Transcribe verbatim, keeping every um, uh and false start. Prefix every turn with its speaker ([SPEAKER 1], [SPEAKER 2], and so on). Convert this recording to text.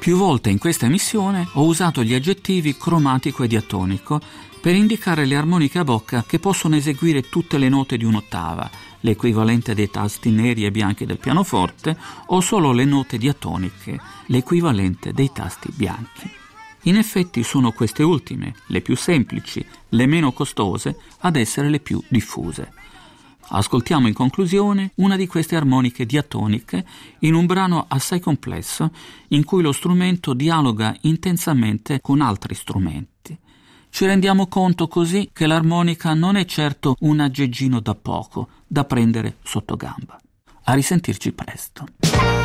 [SPEAKER 1] Più volte in questa emissione ho usato gli aggettivi cromatico e diatonico per indicare le armoniche a bocca che possono eseguire tutte le note di un'ottava, l'equivalente dei tasti neri e bianchi del pianoforte, o solo le note diatoniche, l'equivalente dei tasti bianchi. In effetti sono queste ultime, le più semplici, le meno costose, ad essere le più diffuse. Ascoltiamo in conclusione una di queste armoniche diatoniche in un brano assai complesso in cui lo strumento dialoga intensamente con altri strumenti. Ci rendiamo conto così che l'armonica non è certo un aggeggino da poco, da prendere sotto gamba. A risentirci presto.